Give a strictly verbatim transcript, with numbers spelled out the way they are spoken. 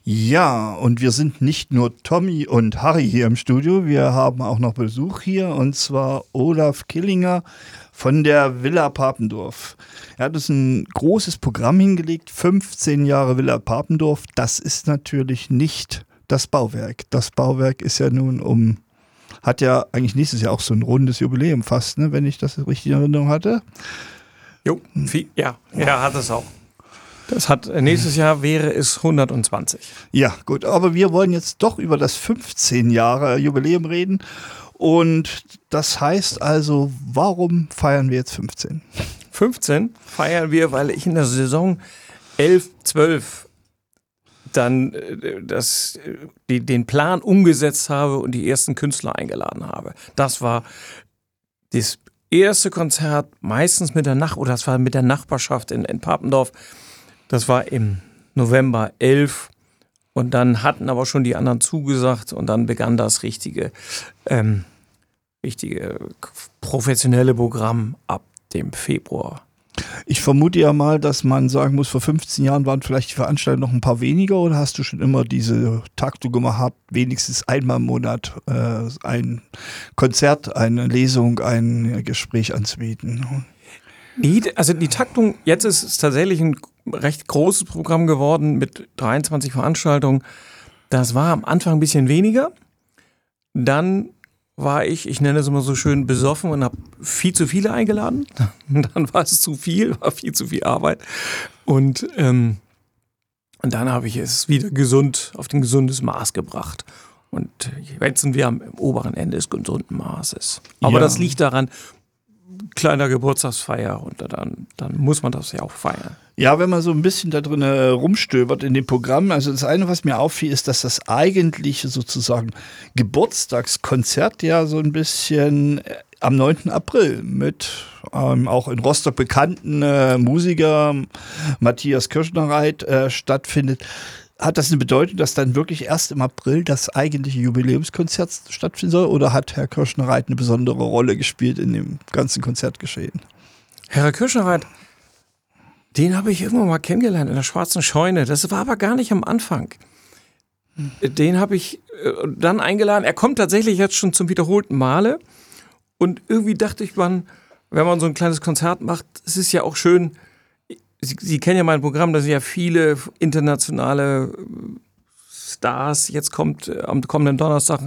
Ja, und wir sind nicht nur Tommy und Harry hier im Studio, wir haben auch noch Besuch hier, und zwar Olaf Killinger von der Villa Papendorf. Er hat uns ein großes Programm hingelegt, fünfzehn Jahre Villa Papendorf. Das ist natürlich nicht das Bauwerk. Das Bauwerk ist ja nun um, hat ja eigentlich nächstes Jahr auch so ein rundes Jubiläum fast, ne, wenn ich das richtig in Erinnerung hatte. Jo, viel, ja, ja, hat es auch. Das hat, nächstes Jahr wäre es hundertzwanzig. Ja, gut, aber wir wollen jetzt doch über das fünfzehn Jahre Jubiläum reden. Und das heißt also, warum feiern wir jetzt fünfzehn? fünfzehn feiern wir, weil ich in der Saison elf, zwölf dann das, die, den Plan umgesetzt habe und die ersten Künstler eingeladen habe. Das war das erste Konzert, meistens mit der Nach- oder das war mit der Nachbarschaft in, in Papendorf. Das war im November elf und dann hatten aber schon die anderen zugesagt und dann begann das richtige, ähm, richtige professionelle Programm ab dem Februar. Ich vermute ja mal, dass man sagen muss, vor fünfzehn Jahren waren vielleicht die Veranstaltungen noch ein paar weniger, oder hast du schon immer diese Taktung gehabt, wenigstens einmal im Monat äh, ein Konzert, eine Lesung, ein Gespräch anzubieten? Nee, also die Taktung, jetzt ist es tatsächlich ein recht großes Programm geworden mit dreiundzwanzig Veranstaltungen. Das war am Anfang ein bisschen weniger. Dann war ich, ich nenne es immer so schön, besoffen und habe viel zu viele eingeladen. Dann war es zu viel, war viel zu viel Arbeit. Und, ähm, und dann habe ich es wieder gesund, auf ein gesundes Maß gebracht. Und jetzt sind wir am oberen Ende des gesunden Maßes. Aber ja. Das liegt daran, kleiner Geburtstagsfeier, und dann, dann muss man das ja auch feiern. Ja, wenn man so ein bisschen da drin äh, rumstöbert in dem Programm, also das eine, was mir auffiel, ist, dass das eigentliche sozusagen Geburtstagskonzert ja so ein bisschen äh, am neunten April mit ähm, auch in Rostock bekannten äh, Musiker Matthias Kirschnereit äh, stattfindet. Hat das eine Bedeutung, dass dann wirklich erst im April das eigentliche Jubiläumskonzert stattfinden soll, oder hat Herr Kirschnereit eine besondere Rolle gespielt in dem ganzen Konzertgeschehen? Herr Kirschnereit, den habe ich irgendwann mal kennengelernt in der Schwarzen Scheune. Das war aber gar nicht am Anfang. Den habe ich dann eingeladen. Er kommt tatsächlich jetzt schon zum wiederholten Male. Und irgendwie dachte ich, man, wenn man so ein kleines Konzert macht, es ist ja auch schön. Sie, Sie kennen ja mein Programm, da sind ja viele internationale Stars. Jetzt kommt am kommenden Donnerstag